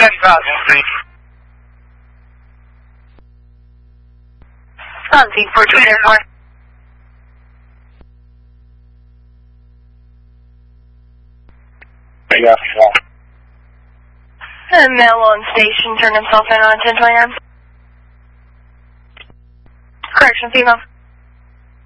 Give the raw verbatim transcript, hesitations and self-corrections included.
ten thousand, please. Something for two airport. Yeah. The male on station turned himself in on ten twenty-nine. Correction, female.